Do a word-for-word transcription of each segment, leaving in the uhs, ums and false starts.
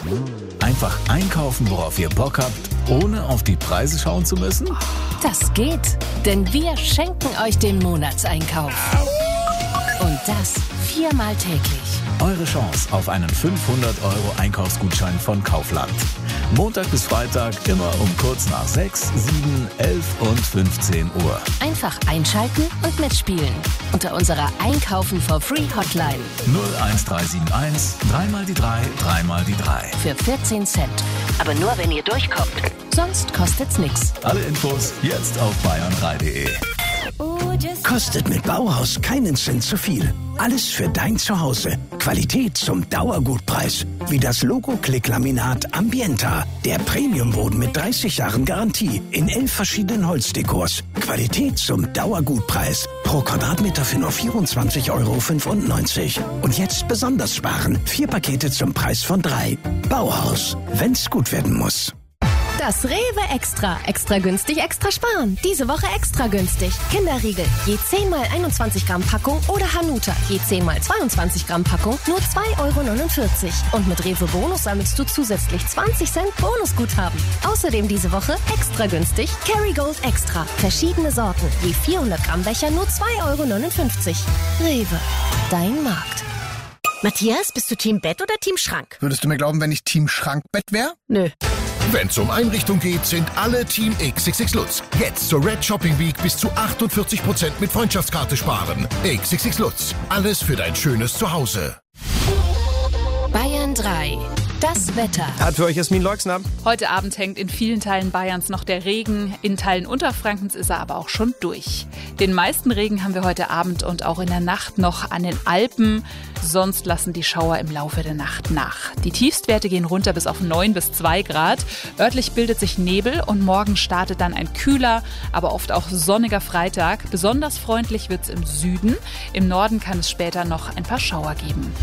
Einfach einkaufen, worauf ihr Bock habt, ohne auf die Preise schauen zu müssen? Das geht, denn wir schenken euch den Monatseinkauf. Und das viermal täglich. Eure Chance auf einen fünfhundert Euro Einkaufsgutschein von Kaufland. Montag bis Freitag immer um kurz nach sechs, sieben, elf und fünfzehn Uhr. Einfach einschalten und mitspielen. Unter unserer Einkaufen for Free Hotline. null eins drei sieben eins, dreimal die drei, dreimal die drei. Für vierzehn Cent. Aber nur, wenn ihr durchkommt. Sonst kostet's nix. Alle Infos jetzt auf bayern drei punkt de. Kostet mit Bauhaus keinen Cent zu viel. Alles für dein Zuhause. Qualität zum Dauergutpreis. Wie das Logo-Klick-Laminat Ambienta. Der Premiumboden mit dreißig Jahren Garantie. In elf verschiedenen Holzdekors. Qualität zum Dauergutpreis. Pro Quadratmeter für nur vierundzwanzig Euro fünfundneunzig. Und jetzt besonders sparen. Vier Pakete zum Preis von drei. Bauhaus. Wenn's gut werden muss. Das Rewe Extra. Extra günstig, extra sparen. Diese Woche extra günstig. Kinderriegel. Je zehn mal einundzwanzig Gramm Packung oder Hanuta. Je zehn mal zweiundzwanzig Gramm Packung. Nur zwei Euro neunundvierzig. Und mit Rewe Bonus sammelst du zusätzlich zwanzig Cent Bonusguthaben. Außerdem diese Woche extra günstig Kerrygold Extra. Verschiedene Sorten. Je vierhundert Gramm Becher nur zwei Euro neunundfünfzig. Rewe. Dein Markt. Matthias, bist du Team Bett oder Team Schrank? Würdest du mir glauben, wenn ich Team Schrankbett wäre? Nö. Wenn's um Einrichtung geht, sind alle Team X X X Lutz. Jetzt zur Red Shopping Week bis zu achtundvierzig Prozent mit Freundschaftskarte sparen. X X X Lutz. Alles für dein schönes Zuhause. Bayern drei. Das Wetter. Hat für euch Jasmin Leuxner. Heute Abend hängt in vielen Teilen Bayerns noch der Regen. In Teilen Unterfrankens ist er aber auch schon durch. Den meisten Regen haben wir heute Abend und auch in der Nacht noch an den Alpen. Sonst lassen die Schauer im Laufe der Nacht nach. Die Tiefstwerte gehen runter bis auf neun bis zwei Grad. Örtlich bildet sich Nebel und morgen startet dann ein kühler, aber oft auch sonniger Freitag. Besonders freundlich wird's im Süden. Im Norden kann es später noch ein paar Schauer geben.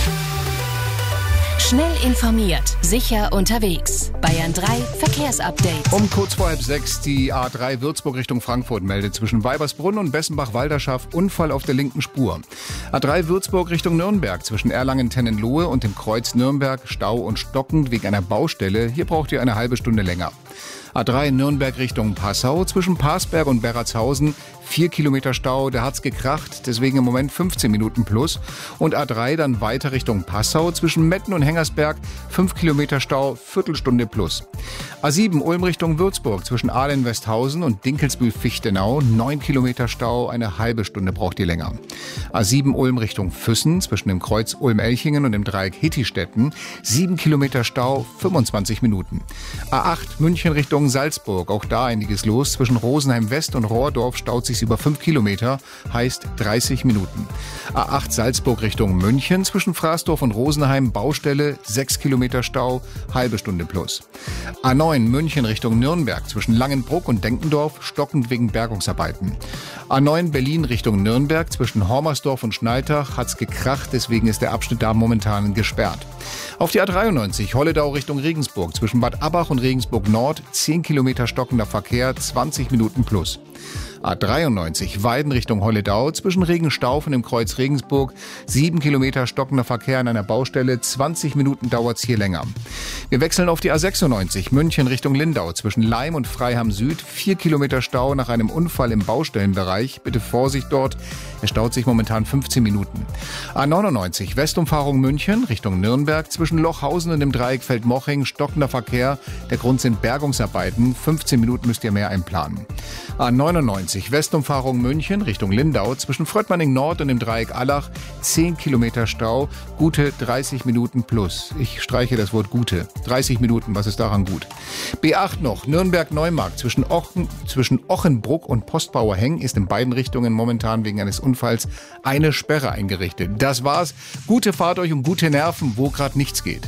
Schnell informiert, sicher unterwegs. Bayern drei Verkehrsupdate. Um kurz vor halb sechs die A drei Würzburg Richtung Frankfurt meldet zwischen Weibersbrunn und Bessenbach-Walderschaff Unfall auf der linken Spur. A drei Würzburg Richtung Nürnberg zwischen Erlangen-Tennenlohe und dem Kreuz Nürnberg Stau und stockend wegen einer Baustelle. Hier braucht ihr eine halbe Stunde länger. A drei Nürnberg Richtung Passau zwischen Parsberg und Berratshausen. Vier Kilometer Stau, da hat's gekracht, deswegen im Moment fünfzehn Minuten plus. Und A drei dann weiter Richtung Passau zwischen Metten und Hengersberg. Fünf Kilometer Stau, Viertelstunde plus. A sieben Ulm Richtung Würzburg zwischen Ahlen-Westhausen und Dinkelsbühl-Fichtenau. Neun Kilometer Stau, eine halbe Stunde braucht ihr länger. A sieben Ulm Richtung Füssen zwischen dem Kreuz Ulm-Elchingen und dem Dreieck Hittistetten. Sieben Kilometer Stau, fünfundzwanzig Minuten. A acht München Richtung Salzburg, auch da einiges los. Zwischen Rosenheim West und Rohrdorf staut sich über fünf Kilometer, heißt dreißig Minuten. A acht Salzburg Richtung München, zwischen Fraßdorf und Rosenheim Baustelle, sechs Kilometer Stau, halbe Stunde plus. A neun München Richtung Nürnberg, zwischen Langenbruck und Denkendorf, stockend wegen Bergungsarbeiten. A neun Berlin Richtung Nürnberg, zwischen Hormersdorf und Schneitach hat's gekracht, deswegen ist der Abschnitt da momentan gesperrt. Auf die A dreiundneunzig Holledau Richtung Regensburg, zwischen Bad Abbach und Regensburg Nord, zehn Kilometer stockender Verkehr, zwanzig Minuten plus. A dreiundneunzig Weiden Richtung Holledau zwischen Regenstauf und dem Kreuz Regensburg. Sieben Kilometer stockender Verkehr an einer Baustelle. zwanzig Minuten dauert's hier länger. Wir wechseln auf die A sechsundneunzig München Richtung Lindau zwischen Laim und Freiham Süd. Vier Kilometer Stau nach einem Unfall im Baustellenbereich. Bitte Vorsicht dort. Es staut sich momentan fünfzehn Minuten. A neunundneunzig Westumfahrung München Richtung Nürnberg zwischen Lochhausen und dem Dreieck Feldmoching. Stockender Verkehr. Der Grund sind Bergungsarbeiten. fünfzehn Minuten müsst ihr mehr einplanen. A neunundneunzig Westumfahrung München Richtung Lindau zwischen Fröttmanning Nord und dem Dreieck Allach. zehn Kilometer Stau, gute dreißig Minuten plus. Ich streiche das Wort gute. dreißig Minuten, was ist daran gut? B acht noch, Nürnberg-Neumarkt zwischen, Ochen, zwischen Ochenbruck und Postbauer-Heng ist in beiden Richtungen momentan wegen eines Unfalls eine Sperre eingerichtet. Das war's. Gute Fahrt euch und gute Nerven, wo gerade nichts geht.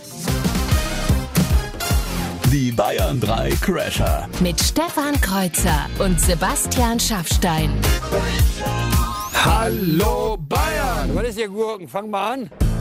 Die Bayern drei Crasher. Mit Stefan Kreuzer und Sebastian Schaffstein. Hallo Bayern! Was ist hier Gurken? Fang mal an.